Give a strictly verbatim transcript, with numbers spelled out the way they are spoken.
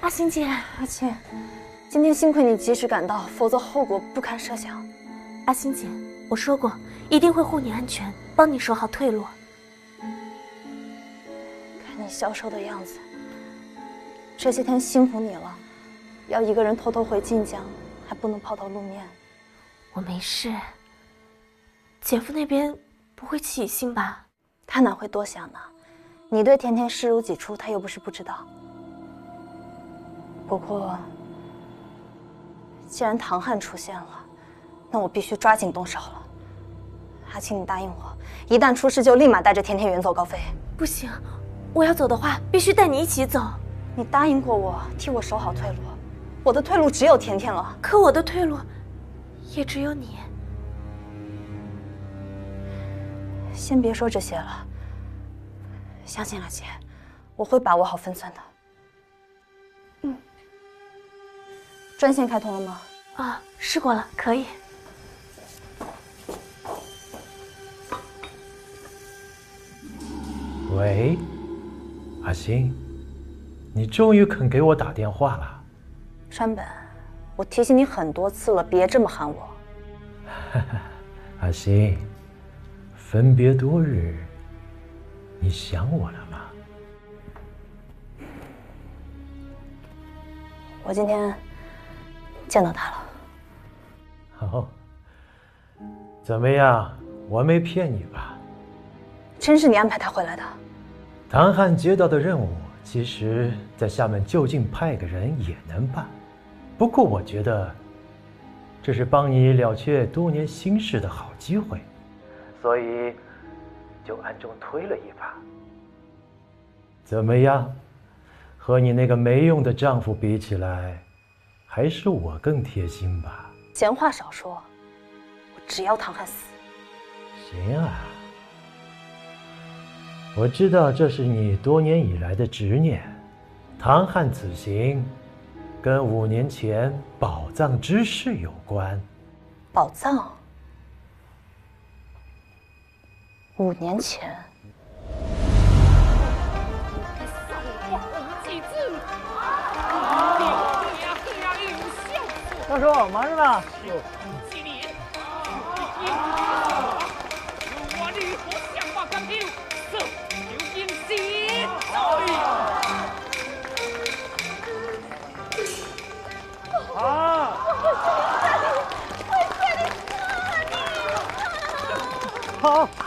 阿星姐， 阿青，今天幸亏你及时赶到，否则后果不堪设想。 阿星姐，我说过一定会护你安全，帮你守好退路。 看你消瘦的样子，这些天辛苦你了，要一个人偷偷回晋江，还不能抛头露面。 我没事，姐夫那边不会起疑心吧？ 他哪会多想呢？你对甜甜视如己出，他又不是不知道。不过，既然唐汉出现了，那我必须抓紧动手了。阿青，你答应我，一旦出事就立马带着甜甜远走高飞。 不行，我要走的话，必须带你一起走。 你答应过我，替我守好退路。我的退路只有甜甜了。 可我的退路，也只有你。 先别说这些了，相信阿姐，我会把握好分寸的。嗯。专线开通了吗？ 啊，试过了，可以。 喂，阿星，你终于肯给我打电话了。 川本，我提醒你很多次了，别这么喊我。 阿星，分别多日，你想我了吗？ 我今天见到他了。 哦，怎么样？我没骗你吧？ 真是你安排他回来的？ 唐汉接到的任务，其实在厦门就近派个人也能办。不过我觉得，这是帮你了却多年心事的好机会，所以就暗中推了一把。怎么样？和你那个没用的丈夫比起来，还是我更贴心吧？ 闲话少说，我只要唐汉死。 行啊。我知道这是你多年以来的执念，唐汉此行跟五年前宝藏之事有关。 宝藏？五年前？ 大叔，忙着呢。啊！好。